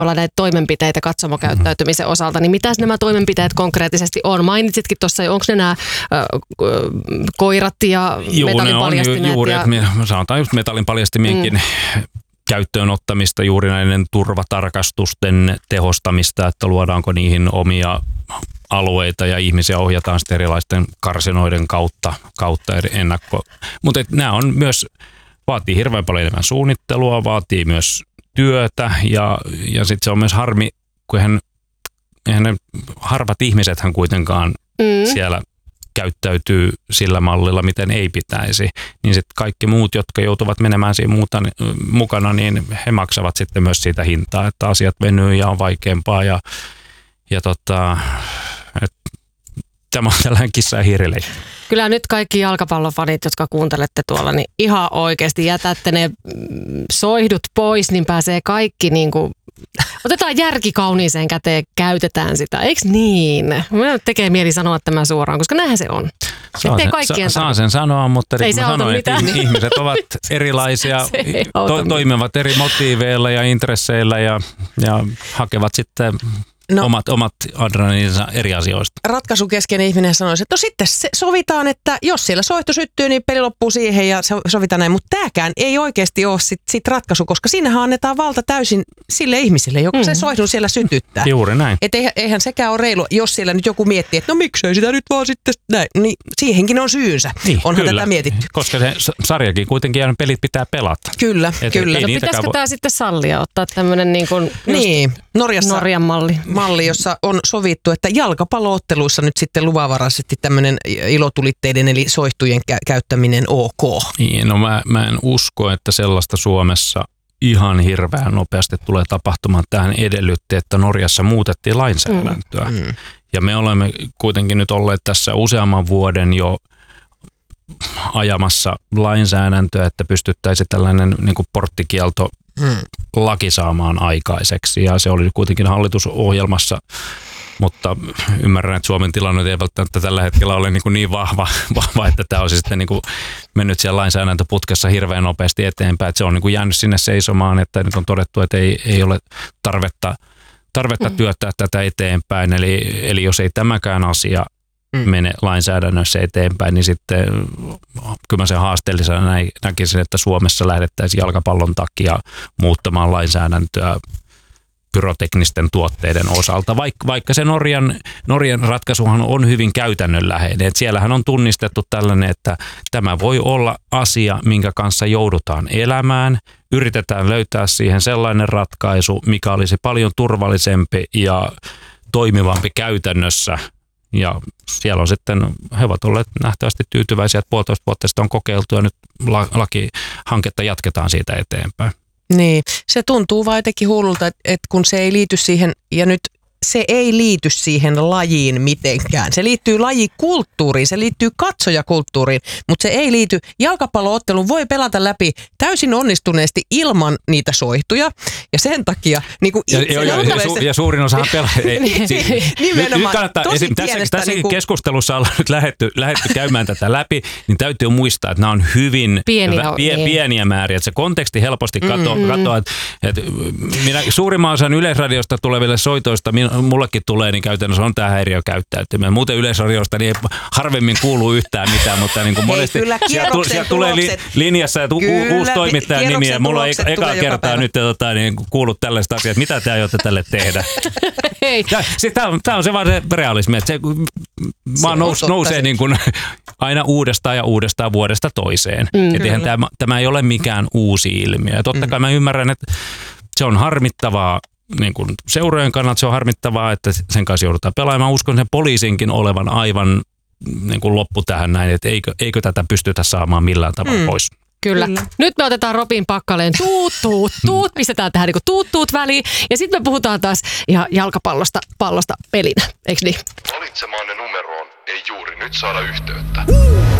näitä toimenpiteitä katsomokäyttäytymisen osalta, niin mitäs nämä toimenpiteet konkreettisesti on? Mainitsitkin tuossa, onko ne nämä koirat ja metallinpaljastimet? Juuri, että sanotaan just metallinpaljastimienkin käyttöön ottamista, juuri näiden turvatarkastusten tehostamista, että luodaanko niihin omia alueita ja ihmisiä ohjataan sitten erilaisten karsinoiden kautta ennakko. Mutta nämä on myös, vaatii hirveän paljon enemmän suunnittelua, vaatii myös työtä ja sitten se on myös harmi, kun eihän ne harvat ihmisethän kuitenkaan siellä käyttäytyy sillä mallilla, miten ei pitäisi, niin sitten kaikki muut, jotka joutuvat menemään siinä mukana, niin he maksavat sitten myös siitä hintaa, että asiat venyy ja on vaikeampaa tämä on tällainen kissa ja hiirileikki. Kyllä nyt kaikki jalkapallofanit, jotka kuuntelette tuolla, niin ihan oikeasti jätätte ne soihdut pois, niin pääsee kaikki niin kuin, otetaan järki kauniiseen käteen, käytetään sitä. Eikö niin? Minä tekee mieli sanoa tämän suoraan, koska näinhän se on. Saan sen sanoa, mutta niin mä sanoin, että ihmiset ovat erilaisia, toimivat eri motiiveilla ja intresseillä ja hakevat sitten omat adrenaliininsa eri asioista. Ratkaisukeskeinen ihminen sanoisi, että sitten sovitaan, että jos siellä soihtu syttyy, niin peli loppuu siihen ja sovitaan näin. Mutta tämäkään ei oikeasti ole sit ratkaisu, koska siinähän annetaan valta täysin sille ihmiselle, joka se soihdun siellä sytyttää. Juuri näin. Että eihän sekään ole reilu, jos siellä nyt joku miettii, että no miksei sitä nyt vaan sitten näin. Niin siihenkin on syynsä. Niin, onhan tätä mietitty. Koska se sarjakin kuitenkin pelit pitää pelata. Kyllä. No pitäisikö tämä sitten sallia, ottaa tämmöinen niin kuin Norjan malli, jossa on sovittu, että jalkapallootteluissa nyt sitten luvanvaraisesti tämmöinen ilotulitteiden eli soihtujen käyttäminen ok. Niin, no mä en usko, että sellaista Suomessa ihan hirveän nopeasti tulee tapahtumaan. Tähän edellytti, että Norjassa muutettiin lainsäädäntöä. Ja me olemme kuitenkin nyt olleet tässä useamman vuoden jo ajamassa lainsäädäntöä, että pystyttäisiin tällainen niin kuin porttikielto laki saamaan aikaiseksi, ja se oli kuitenkin hallitusohjelmassa, mutta ymmärrän, että Suomen tilanne ei välttämättä tällä hetkellä ole niin vahva, että tämä olisi sitten niin kuin mennyt siellä lainsäädäntöputkessa hirveän nopeasti eteenpäin, että se on niin kuin jäänyt sinne seisomaan, että nyt on todettu, että ei ole tarvetta työttää tätä eteenpäin, eli jos ei tämäkään asia mene lainsäädännössä eteenpäin, niin sitten kyllä mä sen haasteellisena näkisin, että Suomessa lähdettäisiin jalkapallon takia muuttamaan lainsäädäntöä pyroteknisten tuotteiden osalta, vaikka se Norjan ratkaisuhan on hyvin käytännönläheinen. Et siellähän on tunnistettu tällainen, että tämä voi olla asia, minkä kanssa joudutaan elämään. Yritetään löytää siihen sellainen ratkaisu, mikä olisi paljon turvallisempi ja toimivampi käytännössä. Ja siellä on sitten, he ovat olleet nähtävästi tyytyväisiä, että 1,5 vuotta sitten on kokeiltu ja nyt lakihanketta jatketaan siitä eteenpäin. Niin, se tuntuu vaan jotenkin hullulta, että kun se ei liity siihen, ja nyt se ei liity siihen lajiin mitenkään. Se liittyy lajikulttuuriin, se liittyy katsojakulttuuriin, mutta se ei liity. Jalkapalloottelun voi pelata läpi täysin onnistuneesti ilman niitä soihtuja, ja sen takia niin kuin ja suurin osahan pelaa. Nimenomaan. Tässäkin keskustelussa ollaan nyt lähdetty käymään tätä läpi, niin täytyy muistaa, että nämä on hyvin pieniä määriä. Että se konteksti helposti katoaa. Että suurimman osan Yleisradiosta tuleville soitoista mullekin tulee, niin käytännössä on tämä häiriökäyttäytyminen. Muuten Yleisradiosta niin harvemmin kuuluu yhtään mitään, mutta niin kuin monesti sieltä tulee linjassa uusi toimittajan nimi, ja mulla on eka kertaa nyt niin kuullut tällaista asiaa, että mitä te aiotte tälle tehdä. Tämä on se vaan se realismi, että se vaan nousee niin kuin aina uudestaan vuodesta toiseen. Tämä ei ole mikään uusi ilmiö. Ja totta kai mä ymmärrän, että se on harmittavaa, niin kuin seurojen kannalta se on harmittavaa, että sen kanssa joudutaan pelaamaan. Mä uskon sen poliisinkin olevan aivan niin kuin loppu tähän näin, että eikö tätä pystytä saamaan millään tavalla pois. Kyllä. Nyt me otetaan Robin Pakkaleen tuut, pistetään tähän niin tuut väliin, ja sitten me puhutaan taas ihan jalkapallosta pelinä, eikö niin? Valitsemaanne numeroon ei juuri nyt saada yhteyttä.